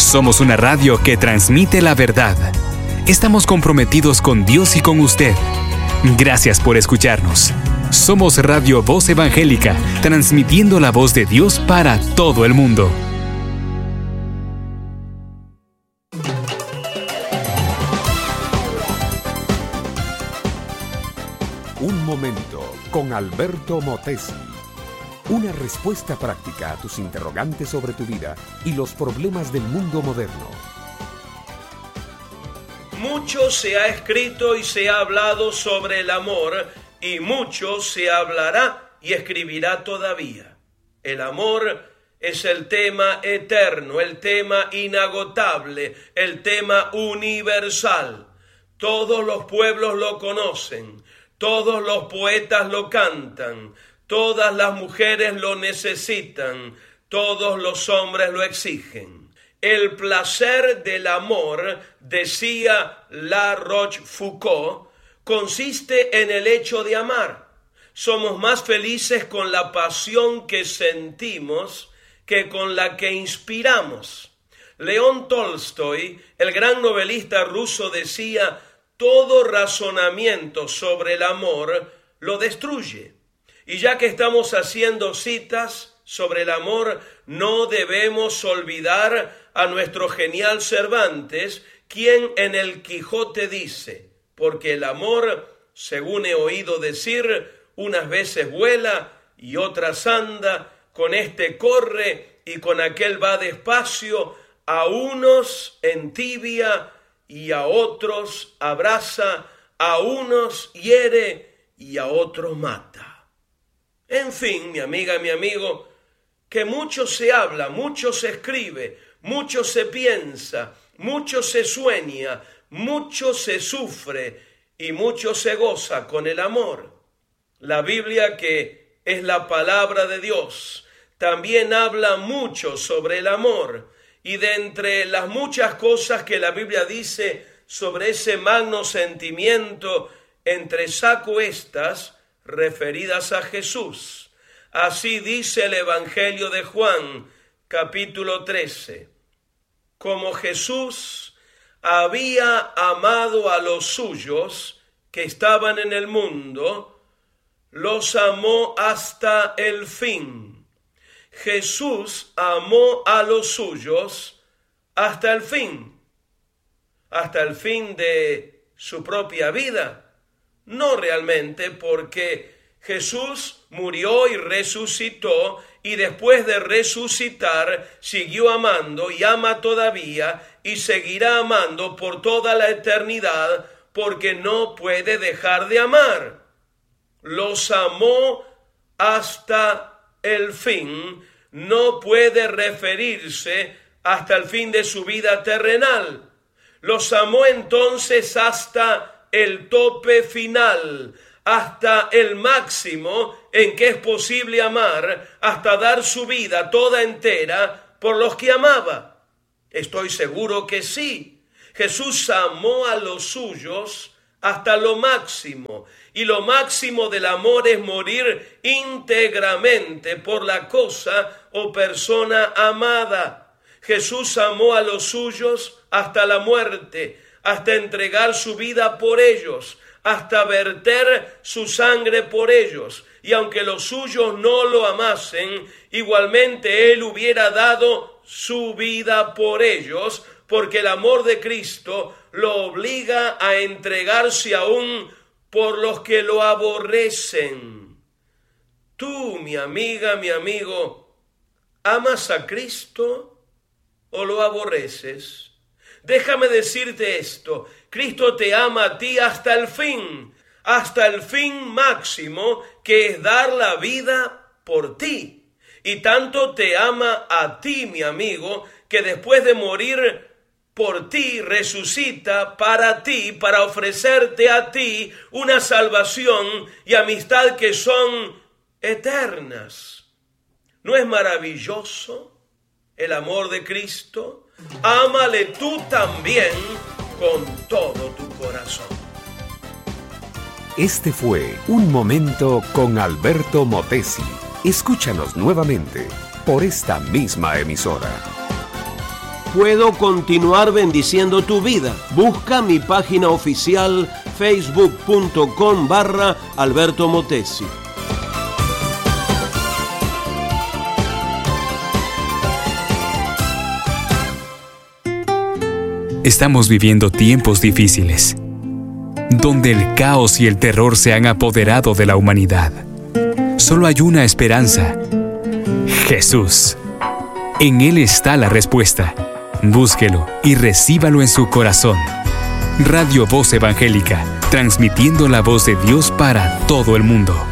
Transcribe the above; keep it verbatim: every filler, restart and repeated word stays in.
Somos una radio que transmite la verdad. Estamos comprometidos con Dios y con usted. Gracias por escucharnos. Somos Radio Voz Evangélica, transmitiendo la voz de Dios para todo el mundo. Un momento con Alberto Motesi. Una respuesta práctica a tus interrogantes sobre tu vida y los problemas del mundo moderno. Mucho se ha escrito y se ha hablado sobre el amor, y mucho se hablará y escribirá todavía. El amor es el tema eterno, el tema inagotable, el tema universal. Todos los pueblos lo conocen, todos los poetas lo cantan, todas las mujeres lo necesitan, todos los hombres lo exigen. El placer del amor, decía La Rochefoucauld, consiste en el hecho de amar. Somos más felices con la pasión que sentimos que con la que inspiramos. León Tolstoy, el gran novelista ruso, decía: todo razonamiento sobre el amor lo destruye. Y ya que estamos haciendo citas sobre el amor, no debemos olvidar a nuestro genial Cervantes, quien en el Quijote dice: porque el amor, según he oído decir, unas veces vuela y otras anda, con este corre y con aquel va despacio, a unos entibia y a otros abraza, a unos hiere y a otros mata. En fin, mi amiga, mi amigo, que mucho se habla, mucho se escribe, mucho se piensa, mucho se sueña, mucho se sufre y mucho se goza con el amor. La Biblia, que es la palabra de Dios, también habla mucho sobre el amor. Y de entre las muchas cosas que la Biblia dice sobre ese magno sentimiento, entre saco estas referidas a Jesús. Así dice el Evangelio de Juan, capítulo trece. Como Jesús había amado a los suyos que estaban en el mundo, los amó hasta el fin. Jesús amó a los suyos hasta el fin. Hasta el fin de su propia vida. No realmente, porque Jesús murió y resucitó, y después de resucitar siguió amando y ama todavía y seguirá amando por toda la eternidad, porque no puede dejar de amar. Los amó hasta el fin, no puede referirse hasta el fin de su vida terrenal. Los amó entonces hasta el tope final, hasta el máximo en que es posible amar, hasta dar su vida toda entera por los que amaba. Estoy seguro que sí. Jesús amó a los suyos hasta lo máximo, y lo máximo del amor es morir íntegramente por la cosa o persona amada. Jesús amó a los suyos hasta la muerte, hasta entregar su vida por ellos, hasta verter su sangre por ellos. Y aunque los suyos no lo amasen, igualmente Él hubiera dado su vida por ellos, porque el amor de Cristo lo obliga a entregarse aún por los que lo aborrecen. Tú, mi amiga, mi amigo, ¿amas a Cristo o lo aborreces? Déjame decirte esto: Cristo te ama a ti hasta el fin, hasta el fin máximo, que es dar la vida por ti. Y tanto te ama a ti, mi amigo, que después de morir por ti resucita para ti, para ofrecerte a ti una salvación y amistad que son eternas. ¿No es maravilloso el amor de Cristo? Ámale tú también con todo tu corazón. Este fue Un Momento con Alberto Motesi. Escúchanos nuevamente por esta misma emisora. puedo continuar bendiciendo tu vida. Busca mi página oficial facebook.com barra Alberto Motesi. Estamos viviendo tiempos difíciles, donde el caos y el terror se han apoderado de la humanidad. Solo hay una esperanza: Jesús. En Él está la respuesta. Búsquelo y recíbalo en su corazón. Radio Voz Evangélica, transmitiendo la voz de Dios para todo el mundo.